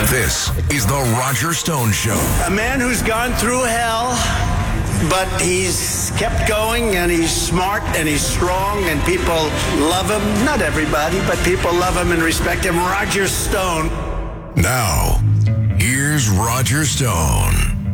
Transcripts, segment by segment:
This is the Roger Stone Show. A man who's gone through hell, but he's kept going, and he's smart, and he's strong, and people love him. Not everybody, but people love him and respect him. Roger Stone. Now, here's Roger Stone.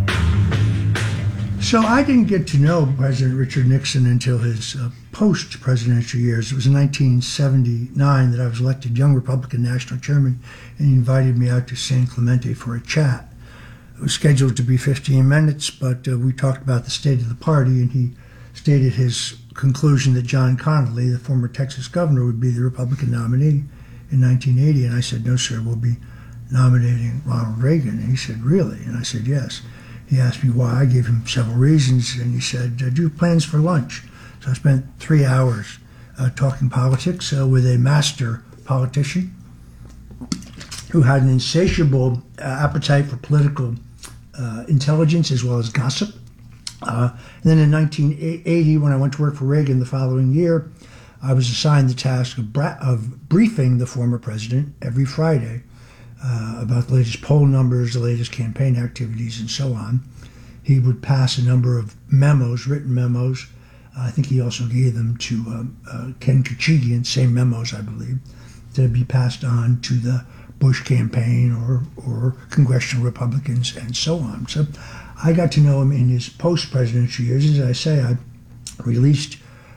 So I didn't get to know President Richard Nixon until his post-presidential years. It was in 1979 that I was elected young Republican national chairman, and he invited me out to San Clemente for a chat. It was scheduled to be 15 minutes, but we talked about the state of the party, and he stated his conclusion that John Connally, the former Texas governor, would be the Republican nominee in 1980. And I said, no, sir, we'll be nominating Ronald Reagan. And he said, really? And I said, yes. He asked me why. I gave him several reasons, and he said, do you have plans for lunch? So I spent 3 hours talking politics with a master politician who had an insatiable appetite for political intelligence as well as gossip. And then in 1980, when I went to work for Reagan the following year, I was assigned the task of briefing the former president every Friday about the latest poll numbers, the latest campaign activities, and so on. He would pass a number of memos, written memos. I think he also gave them to Ken Kachigian, same memos, I believe, to be passed on to the Bush campaign or congressional Republicans and so on. So I got to know him in his post-presidential years. As I say, I released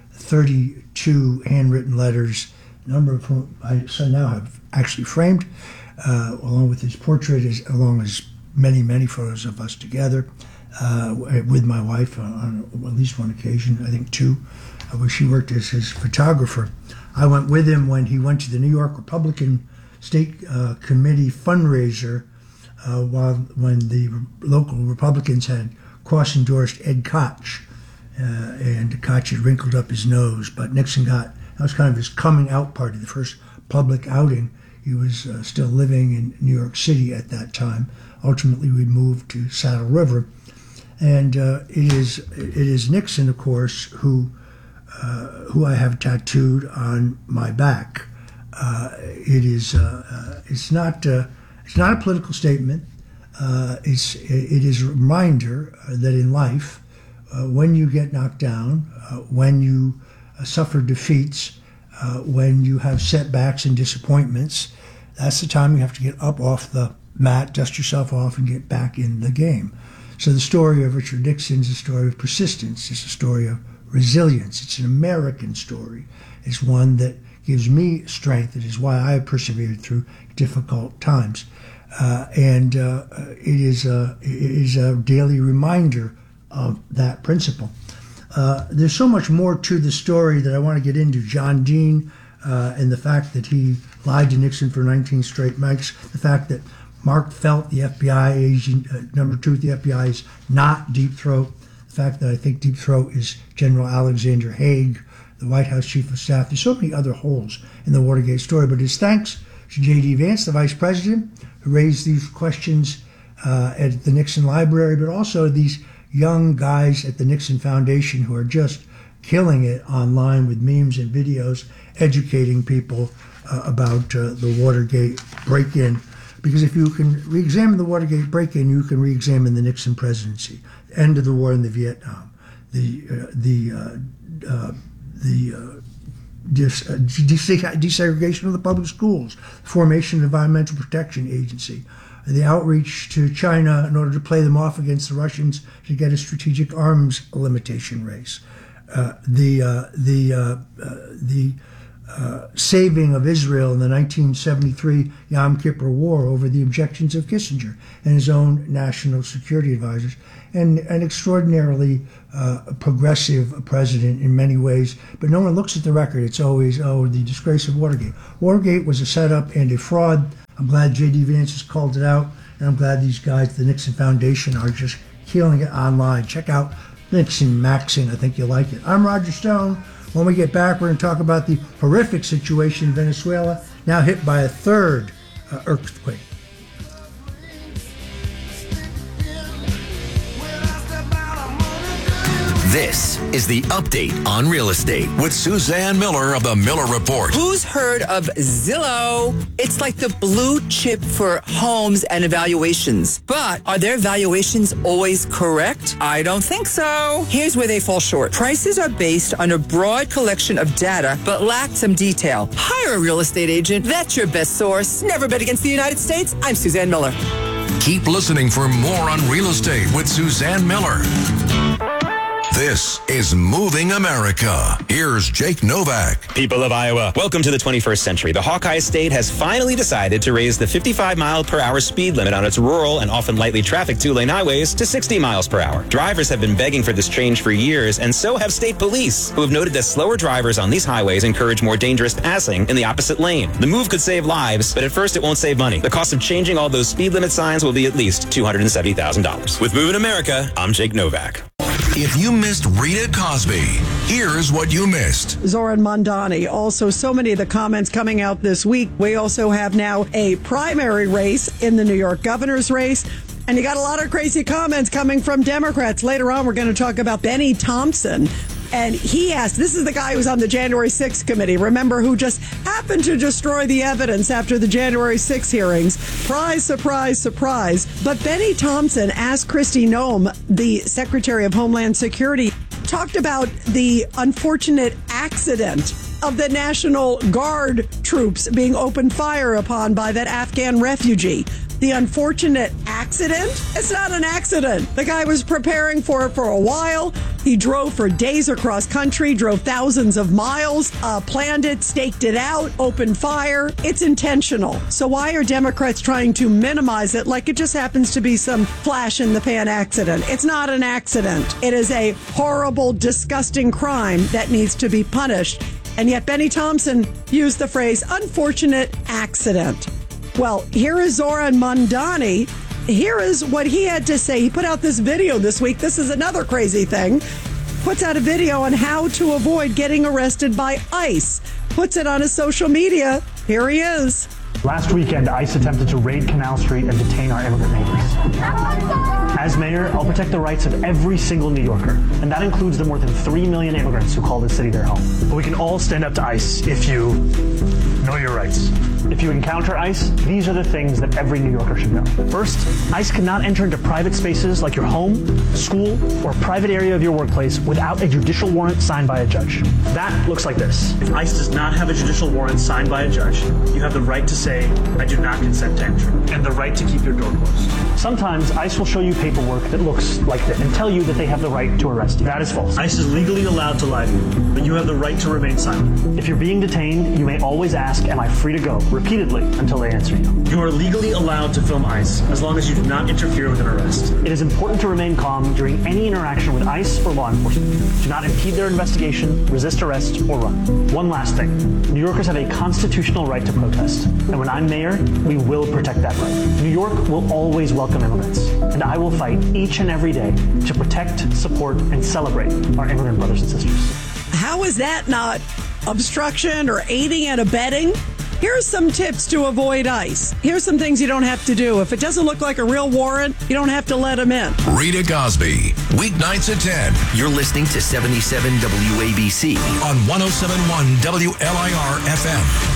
32 handwritten letters, a number of whom I now have actually framed, along with his portrait, along as many, many photos of us together, with my wife on at least one occasion, I think two, where she worked as his photographer. I went with him when he went to the New York Republican State Committee fundraiser when the local Republicans had cross-endorsed Ed Koch, and Koch had wrinkled up his nose, but Nixon that was kind of his coming out party, the first public outing. He was still living in New York City at that time. Ultimately, we moved to Saddle River. And it is Nixon, of course, who I have tattooed on my back. It's not a political statement. It is a reminder that in life, when you get knocked down, when you suffer defeats, when you have setbacks and disappointments, that's the time you have to get up off the mat, dust yourself off, and get back in the game. So the story of Richard Nixon is a story of persistence. It's a story of resilience. It's an American story. It's one that gives me strength. It is why I have persevered through difficult times. It is a daily reminder of that principle. There's so much more to the story that I want to get into. John Dean and the fact that he lied to Nixon for 19 straight months, the fact that Mark Felt, the FBI agent, number 2 at the FBI, is not Deep Throat. The fact that I think Deep Throat is General Alexander Haig, the White House Chief of Staff. There's so many other holes in the Watergate story, but it's thanks to J.D. Vance, the Vice President, who raised these questions at the Nixon Library, but also these young guys at the Nixon Foundation who are just killing it online with memes and videos, educating people about the Watergate break-in. Because if you can re-examine the Watergate break-in, you can re-examine the Nixon presidency, the end of the war in the Vietnam, the desegregation of the public schools, the formation of the Environmental Protection Agency, the outreach to China in order to play them off against the Russians to get a strategic arms limitation race, the saving of Israel in the 1973 Yom Kippur War over the objections of Kissinger and his own national security advisors, and an extraordinarily progressive president in many ways. But no one looks at the record. It's always, the disgrace of Watergate. Watergate was a setup and a fraud. I'm glad J.D. Vance has called it out, and I'm glad these guys at the Nixon Foundation are just killing it online. Check out Nixon Maxing. I think you'll like it. I'm Roger Stone. When we get back, we're going to talk about the horrific situation in Venezuela, now hit by a third earthquake. This is the update on real estate with Suzanne Miller of the Miller Report. Who's heard of Zillow? It's like the blue chip for homes and evaluations. But are their valuations always correct? I don't think so. Here's where they fall short. Prices are based on a broad collection of data, but lack some detail. Hire a real estate agent. That's your best source. Never bet against the United States. I'm Suzanne Miller. Keep listening for more on real estate with Suzanne Miller. This is Moving America. Here's Jake Novak. People of Iowa, welcome to the 21st century. The Hawkeye State has finally decided to raise the 55-mile-per-hour speed limit on its rural and often lightly trafficked two-lane highways to 60 miles per hour. Drivers have been begging for this change for years, and so have state police, who have noted that slower drivers on these highways encourage more dangerous passing in the opposite lane. The move could save lives, but at first it won't save money. The cost of changing all those speed limit signs will be at least $270,000. With Moving America, I'm Jake Novak. If you missed Rita Cosby, here's what you missed. Zoran Mondani. Also, so many of the comments coming out this week. We also have now a primary race in the New York governor's race. And you got a lot of crazy comments coming from Democrats. Later on, we're going to talk about Benny Thompson. And he asked, this is the guy who was on the January 6th committee, remember, who just happened to destroy the evidence after the January 6th hearings. Surprise, surprise, surprise. But Benny Thompson asked Kristi Noem, the Secretary of Homeland Security, talked about the unfortunate accident of the National Guard troops being opened fire upon by that Afghan refugee. The unfortunate accident? It's not an accident. The guy was preparing for it for a while. He drove for days across country, drove thousands of miles, planned it, staked it out, opened fire. It's intentional. So why are Democrats trying to minimize it like it just happens to be some flash in the pan accident? It's not an accident. It is a horrible, disgusting crime that needs to be punished. And yet Benny Thompson used the phrase unfortunate accident. Well, here is Zoran Mondani. Here is what he had to say. He put out this video this week. This is another crazy thing. Puts out a video on how to avoid getting arrested by ICE. Puts it on his social media. Here he is. Last weekend, ICE attempted to raid Canal Street and detain our immigrant neighbors. As mayor, I'll protect the rights of every single New Yorker, and that includes the more than 3 million immigrants who call this city their home. But we can all stand up to ICE if you know your rights. If you encounter ICE, these are the things that every New Yorker should know. First, ICE cannot enter into private spaces like your home, school, or private area of your workplace without a judicial warrant signed by a judge. That looks like this. If ICE does not have a judicial warrant signed by a judge, you have the right to say, I do not consent to entry, and the right to keep your door closed. Sometimes ICE will show you paperwork that looks like this and tell you that they have the right to arrest you. That is false. ICE is legally allowed to lie to you, but you have the right to remain silent. If you're being detained, you may always ask, am I free to go? Repeatedly until they answer you. You are legally allowed to film ICE as long as you do not interfere with an arrest. It is important to remain calm during any interaction with ICE or law enforcement. Do not impede their investigation, resist arrest, or run. One last thing. New Yorkers have a constitutional right to protest, and when I'm mayor, we will protect that right. New York will always welcome immigrants, and I will fight each and every day to protect, support, and celebrate our immigrant brothers and sisters. How is that not obstruction or aiding and abetting? Here's some tips to avoid ICE. Here's some things you don't have to do. If it doesn't look like a real warrant, you don't have to let them in. Rita Cosby, weeknights at 10 You're listening to 77 WABC. on 107.1 WLIR FM.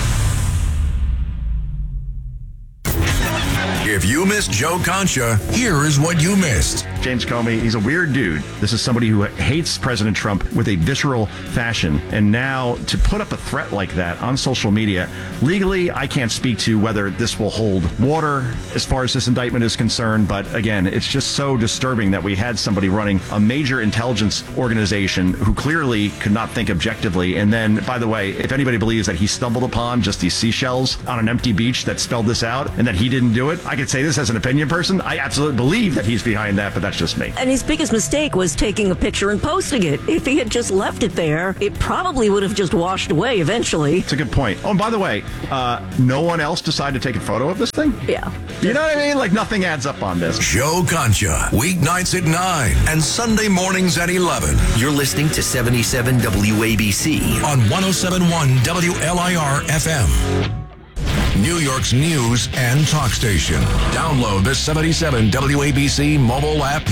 If you missed Joe Concha, here is what you missed. James Comey, he's a weird dude. This is somebody who hates President Trump with a visceral fashion. And now to put up a threat like that on social media, legally, I can't speak to whether this will hold water as far as this indictment is concerned. But again, it's just so disturbing that we had somebody running a major intelligence organization who clearly could not think objectively. And then, by the way, if anybody believes that he stumbled upon just these seashells on an empty beach that spelled this out and that he didn't do it, I could say this as an opinion person. I absolutely believe that he's behind that, but that's just me. And his biggest mistake was taking a picture and posting it. If he had just left it there, it probably would have just washed away eventually. It's a good point. Oh, and by the way, no one else decided to take a photo of this thing? Yeah. You know what I mean? Like, nothing adds up on this. Joe Concha, weeknights at 9 and Sunday mornings at 11 You're listening to 77 WABC. on 107.1 WLIR FM. New York's news and talk station. Download the 77 WABC mobile app